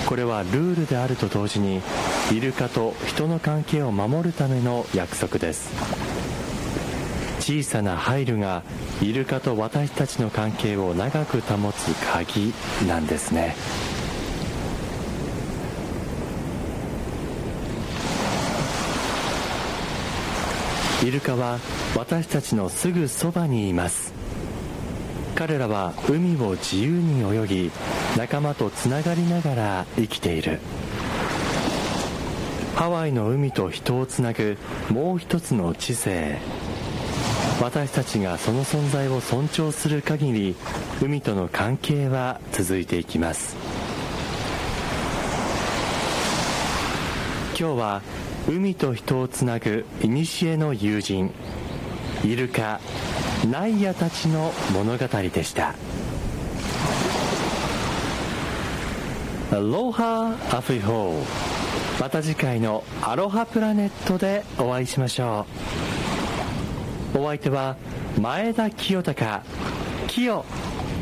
これはルールであると同時にイルカと人の関係を守るための約束です。小さな配慮がイルカと私たちの関係を長く保つ鍵なんですね。イルカは私たちのすぐそばにいます。彼らは海を自由に泳ぎ、仲間とつながりながら生きている。ハワイの海と人をつなぐもう一つの知性。私たちがその存在を尊重する限り、海との関係は続いていきます。今日は海と人をつなぐ古の友人、イルカ、ナイアたちの物語でした。アロハアフィホー。また次回のアロハプラネットでお会いしましょう。お相手は前田清隆、キヨ